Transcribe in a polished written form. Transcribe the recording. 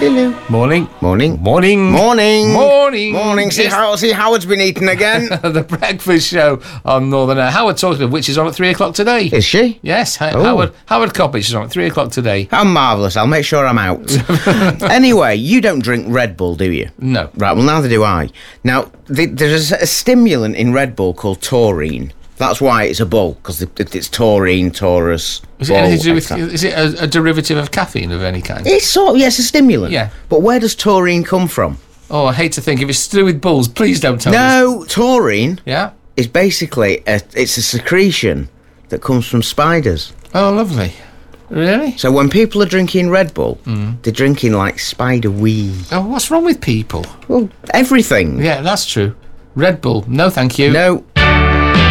Hello. Morning. Morning. Morning. Morning. Morning. Morning. See, Howard's been eating again. The breakfast show on Northern Air. Howard Talking, which is on at 3 o'clock today. Is she? Yes. Oh. Howard Coppage is on at 3 o'clock today. How marvellous. I'll make sure I'm out. Anyway, you don't drink Red Bull, do you? No. Right, well, neither do I. Now, there's a stimulant in Red Bull called taurine. That's why it's a bull, because it's taurine, Taurus. Is it anything to do with? Is it a derivative of caffeine of any kind? It's it's a stimulant. Yeah. But where does taurine come from? Oh, I hate to think. If it's to do with bulls, please don't tell me. No, taurine Yeah. is basically it's a secretion that comes from spiders. Oh, lovely. Really? So when people are drinking Red Bull, they're drinking like spider weed. Oh, what's wrong with people? Well, everything. Yeah, that's true. Red Bull. No, thank you. No.